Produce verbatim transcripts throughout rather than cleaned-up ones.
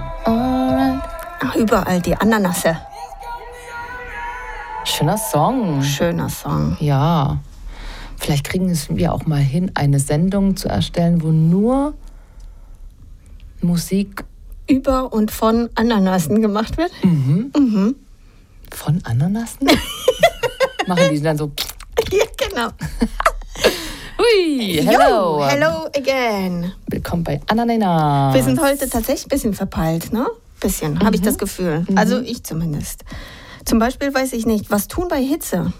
alright. Ach, überall die Ananasse. Schöner Song. Schöner Song. Ja. Vielleicht kriegen es wir auch mal hin, eine Sendung zu erstellen, wo nur Musik über und von Ananassen gemacht wird. Mhm. Mhm. Von Ananassen? Machen die dann so... Ja, genau. Hui, hello. Yo, hello again. Willkommen bei Ananas. Wir sind heute tatsächlich ein bisschen verpeilt, ne? Bisschen, mhm. habe ich das Gefühl. Mhm. Also ich zumindest. Zum Beispiel weiß ich nicht, was tun bei Hitze?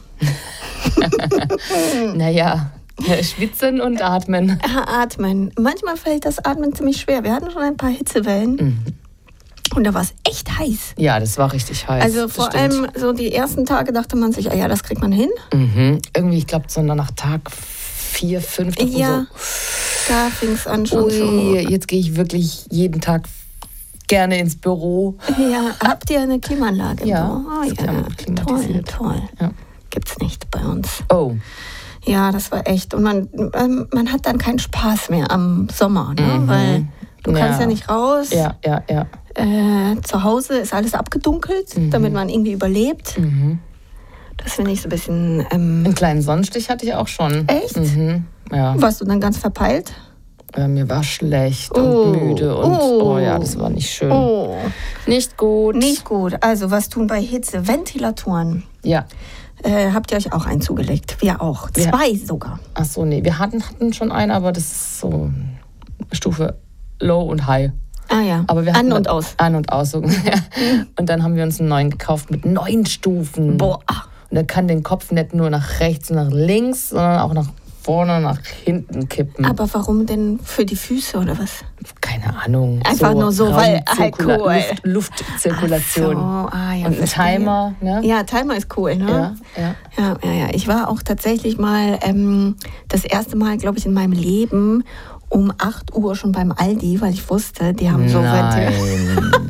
Naja, schwitzen und atmen. Atmen. Manchmal fällt das Atmen ziemlich schwer. Wir hatten schon ein paar Hitzewellen. Mhm. Und da war es echt heiß. Ja, das war richtig heiß. Also vor stimmt. allem so die ersten Tage dachte man sich, ah ja, das kriegt man hin. Mhm. Irgendwie, ich glaube, so nach Tag vier, fünf. Ja, so, da fing es an schon ui, so. Jetzt gehe ich wirklich jeden Tag gerne ins Büro. Ja, habt ihr eine Klimaanlage? Ja, Oh, ist ja. klimatisiert. Toll, toll. Ja. Gibt's nicht bei uns. Oh. Ja, das war echt. Und man, ähm, man hat dann keinen Spaß mehr am Sommer, ne? Mhm. Weil du Ja. kannst ja nicht raus. Ja, ja, ja. Äh, zu Hause ist alles abgedunkelt, Mhm. damit man irgendwie überlebt. Mhm. Das finde ich so ein bisschen... Ähm, Einen kleinen Sonnenstich hatte ich auch schon. Echt? Mhm. Ja. warst du dann ganz verpeilt? Ja, mir war schlecht Oh. und müde und Oh. oh ja, das war nicht schön. Oh, Nicht gut. nicht gut. Also, was tun bei Hitze? Ventilatoren. Ja. Äh, habt ihr euch auch einen zugelegt? Wir auch. Ja. Zwei sogar. Ach so, nee, wir hatten, hatten schon einen, aber das ist so Stufe Low und High. Ah ja, Aber wir an hatten und aus. An und aus. So. Und dann haben wir uns einen neuen gekauft mit neun Stufen. Boah. Und er kann den Kopf nicht nur nach rechts und nach links, sondern auch nach vorne und nach hinten kippen. Aber warum denn für die Füße oder was? Keine Ahnung. Einfach nur so, weil halt Raumzirkula- cool. Luft, Luftzirkulation. Ach so, ah, ja, und ein verstehe. Timer. Ne? Ja, Timer ist cool, ne? Ja, ja. Ja, ja, ja. Ich war auch tatsächlich mal ähm, das erste Mal, glaube ich, in meinem Leben um acht Uhr schon beim Aldi, weil ich wusste, die haben so Ventilatoren. Nein.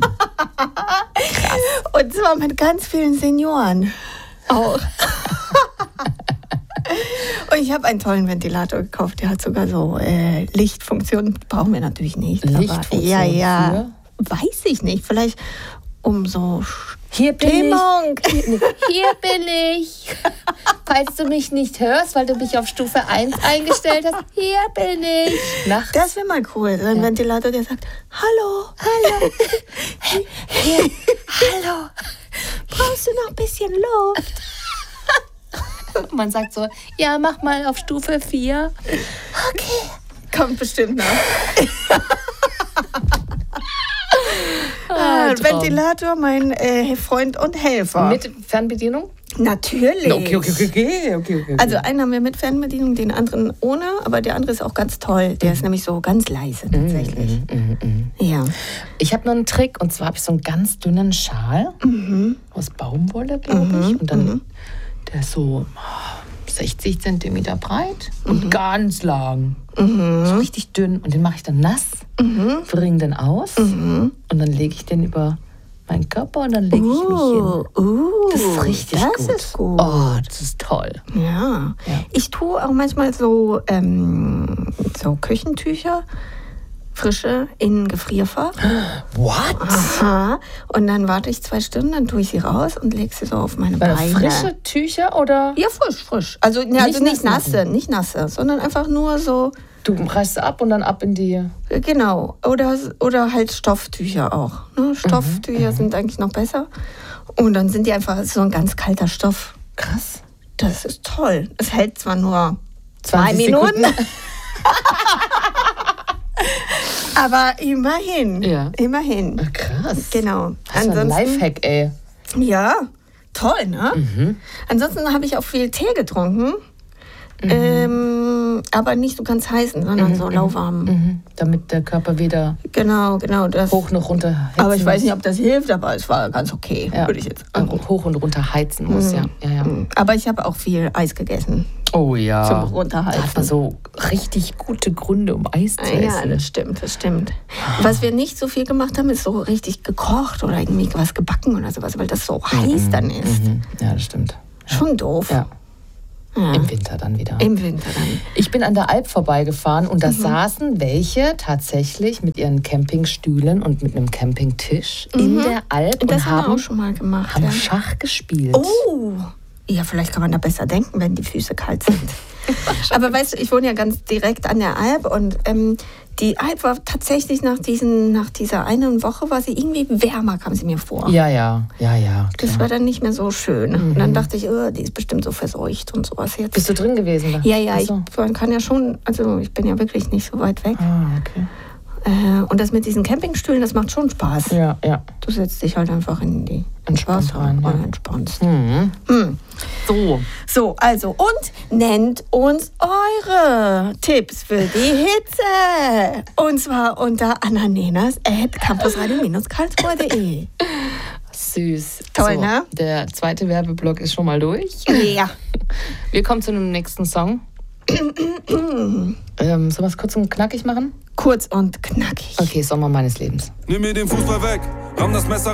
Und zwar mit ganz vielen Senioren auch. Und ich habe einen tollen Ventilator gekauft, der hat sogar so äh, Lichtfunktion. Brauchen wir natürlich nicht. Lichtfunktion aber, ja, ja. für? Weiß ich nicht. Vielleicht um so Hier bin Stimmung. ich. Hier bin ich. Falls du mich nicht hörst, weil du mich auf Stufe eins eingestellt hast, hier bin ich. Nachts. Das wäre mal cool. So ein Ja. Ventilator, der sagt, hallo, hallo, Hier. Hallo. brauchst du noch ein bisschen Luft? Und man sagt so, ja, mach mal auf Stufe vier. Okay. Kommt bestimmt noch. Ah, Ah, Traum. Ventilator, mein äh, Freund und Helfer. Mit Fernbedienung? Natürlich. Okay, okay, okay, okay, okay, okay. Also einen haben wir mit Fernbedienung, den anderen ohne, aber der andere ist auch ganz toll. Der ist nämlich so ganz leise tatsächlich. Mhm, mhm. Ja. Ich habe noch einen Trick, und zwar habe ich so einen ganz dünnen Schal aus Baumwolle, glaube ich. Und dann, der ist so oh, sechzig Zentimeter breit und ganz lang. So richtig dünn. Und den mache ich dann nass, bringe den aus und dann lege ich den über meinen Körper und dann lege ich mich hin. Uh, uh, Das ist richtig das gut. ist gut. Oh, das ist toll. Ja. Ja. Ich tue auch manchmal so, ähm, so Küchentücher, frische, in Gefrierfach. What? Aha. Und dann warte ich zwei Stunden, dann tue ich sie raus und lege sie so auf meine Weil Beine. frische Tücher oder? Ja, frisch, frisch. Also, ja, also nicht Nicht nass nasse, nicht nasse, sondern einfach nur so, Du reißt ab und dann ab in die... äh, genau. Oder, oder halt Stofftücher auch. Ne? Stofftücher sind eigentlich noch besser. Und dann sind die einfach so ein ganz kalter Stoff. Krass. Das ist toll. Es hält zwar nur zwei zwanzig Minuten, Sekunden. aber immerhin. Ja. Immerhin. Ah, krass. Genau. Das ist ein Lifehack, ey. Ja, toll, ne? Mhm. Ansonsten habe ich auch viel Tee getrunken. Ähm, aber nicht so ganz heißen, sondern so lauwarm. Mhm. Damit der Körper wieder Genau, genau. Das. hoch und runter heizen Aber ich weiß muss. nicht, ob das hilft, aber es war ganz okay, Ja. würde ich jetzt Äh, sagen. hoch und runter heizen muss, ja. ja, ja. Aber ich habe auch viel Eis gegessen Oh ja. zum Da hat man Runterheizen. so richtig gute Gründe, um Eis zu Ja, essen. das stimmt, das stimmt. Was wir nicht so viel gemacht haben, ist so richtig gekocht oder irgendwie was gebacken oder sowas, weil das so heiß dann ist. Mhm. Ja, das stimmt. Schon doof. Ja. Ja. Im Winter dann wieder. Im Winter dann. Ich bin an der Alp vorbeigefahren und da mhm. saßen welche tatsächlich mit ihren Campingstühlen und mit einem Campingtisch mhm. in der Alp und, das und haben, haben wir auch schon mal gemacht, haben ja. Schach gespielt. Oh, ja, vielleicht kann man da besser denken, wenn die Füße kalt sind. Aber weißt du, ich wohne ja ganz direkt an der Alp und ähm, die Alp war tatsächlich nach, diesen, nach dieser einen Woche, war sie irgendwie wärmer, kam sie mir vor. Ja, ja, ja, ja. Das klar. war dann nicht mehr so schön. Mhm. Und dann dachte ich, oh, die ist bestimmt so verseucht und sowas jetzt. Bist du drin gewesen? Da? Ja, ja, ich kann ja schon, also ich bin ja wirklich nicht so weit weg. Ah, okay. Äh, und das mit diesen Campingstühlen, das macht schon Spaß. Ja, ja. Du setzt dich halt einfach in die Entspannt Wasser rein, ja. und entspannst. Mhm. Hm. So. So, also, und nennt uns eure Tipps für die Hitze. Und zwar unter ananenas at campusradio Karlsruhe punkt de. Süß. Toll, so, ne? Der zweite Werbeblock ist schon mal durch. Ja. Wir kommen zu einem nächsten Song. ähm, sollen wir es kurz und knackig machen? Kurz und knackig. Okay, Sommer meines Lebens. Nimm mir den Fußball weg, ramm das Messer